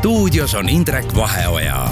stuudios on Indrek Vaheoja.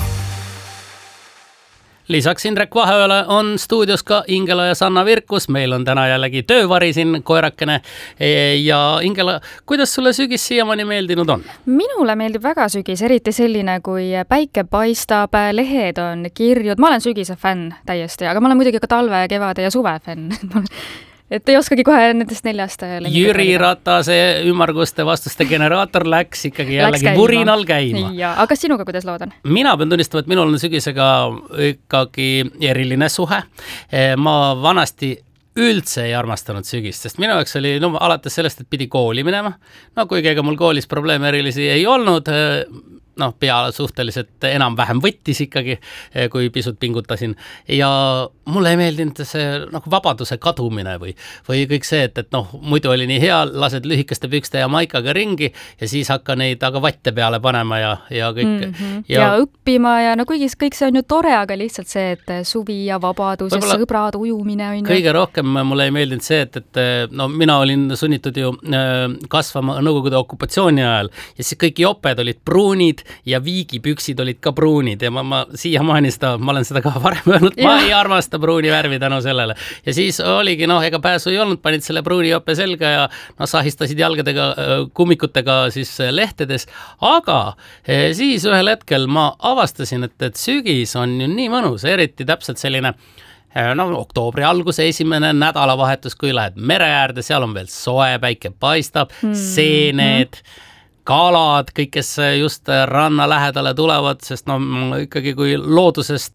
Lisaks Indrek Vaheojale on stuudios ka Ingela ja Sanna Virkus. Meil on täna jällegi töövari siin koerakene. Ja Ingela, kuidas sulle sügis siiamaani meeldinud on? Minule meeldib väga sügis, eriti selline, kui päike paistab, lehed on kirjud. Ma olen sügise fänn täiesti, aga ma olen muidugi ka talve, kevade ja suve fänn. Et ei oskagi kohe nendest neljast Jüri Ratase ümmarguste vastuste generaator läks ikkagi jällegi vurinal käima. Ja, aga sinuga kuidas lood on? Mina pean tunnistama, et minul on sügisega ikkagi eriline suhe. Ma vanasti üldse ei armastanud sügist, sest minu jaoks oli alates sellest, et pidi kooli minema. Kuigi ega mul koolis probleeme erilisi ei olnud, pea suhteliselt enam-vähem võttis ikkagi, kui pisut pingutasin. Ja mulle ei meeldinud see vabaduse kadumine või kõik see, et muidu oli nii hea, lased lühikeste pükste ja maikaga ringi ja siis hakka neid aga vatte peale panema ja kõik. Ja õppima ja kuigi kõik see on ju tore, aga lihtsalt see, et suvi ja vabadus ja sõbrad, ujumine. Kõige rohkem mulle ei meeldinud see, et mina olin sunnitud ju kasvama Nõukogude okupatsiooni ajal ja siis kõik joped olid pruunid ja viigipüksid olid ka pruunid ja ma siiamaani ma olen seda ka varem öelnud, ma ei armasta pruuni värvi tänu sellele. Ja siis oligi, ega pääsu ei olnud, panid selle pruuni jope selga ja sahistasid jalgadega, kummikutega siis lehtedes. Aga siis ühel hetkel ma avastasin, et sügis on ju nii mõnus, eriti täpselt selline oktoobri alguse esimene nädalavahetus, kui lähed mere äärde, seal on veel soe, päike paistab, seened, kalad, kõik, kes just ranna lähedale tulevad, sest ikkagi kui loodusest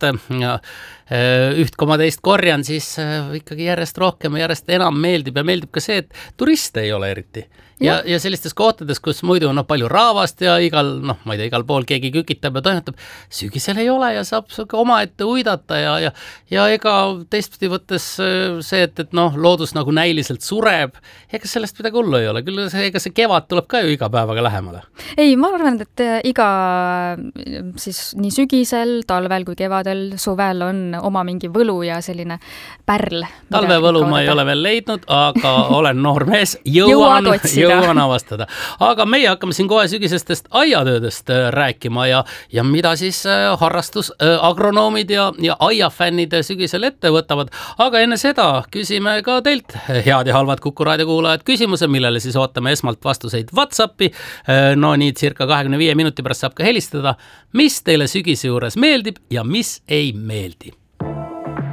1,2 korjan, siis ikkagi järjest rohkem ja järjest enam meeldib ja meeldib ka see, et turiste ei ole eriti. Ja sellistes kohtades, kus muidu on palju raavast ja igal pool keegi kükitab ja toimetab, sügisel ei ole ja saab omaette uidata ja ega teistpidi võttes see, et loodus näiliselt sureb, ega sellest midagi hullu ei ole. Küll ega see kevad tuleb ka ju iga päevaga lähemale. Ei, ma arvan, et iga siis nii sügisel, talvel kui kevadel, suvel on oma mingi võlu ja selline pärl. Talvevõlu ma ei ole veel leidnud, aga olen noor mees, jõuan avastada. Aga meie hakkame siin kohe sügisestest aiatöödest rääkima ja mida siis harrastus agronoomid ja aiafännid sügisel ette võtavad. Aga enne seda küsime ka teilt, head ja halvad Kuku Raadio kuulajad, küsimuse, millele siis ootame esmalt vastuseid WhatsAppi. Nii circa 25 minuti pärast saab ka helistada, mis teile sügise juures meeldib ja mis ei meeldi.